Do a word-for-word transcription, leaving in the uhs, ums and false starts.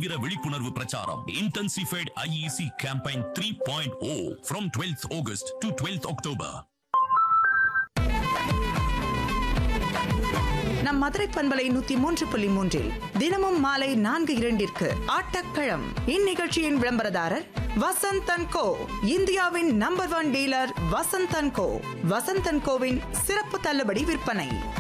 தீவிர விழிப்புணர்வு பிரச்சாரம் intensified IEC campaign three point O from twelfth August to twelfth October. நம் மதுரை பண்பலை நூத்தி மூன்று புள்ளி மூன்றில் தினமும் மாலை நான்கு இரண்டிற்கு ஆட்டக்களம். இந்நிகழ்ச்சியின் விளம்பரதாரர் வசந்த் அண்ட் கோ, இந்தியாவின் number one dealer Vasanth and go. Vasanth and CoWIN சிறப்பு தள்ளுபடி விற்பனை.